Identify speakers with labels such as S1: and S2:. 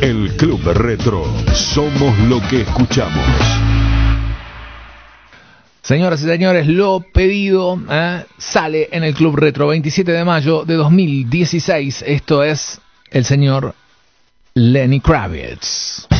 S1: El Club Retro. Somos lo que escuchamos.
S2: Señoras y señores, lo pedido sale en el Club Retro 27 de mayo de 2016. Esto es el señor Lenny Kravitz.